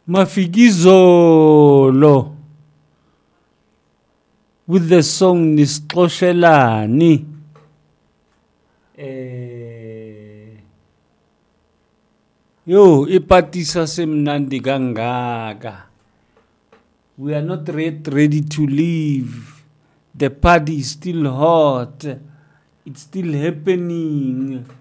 Mafikizolo with the song Nisixoshelani. Yo, ipatisa semnandi kangaka. We are not yet ready to leave. The party is still hot. It's still happening.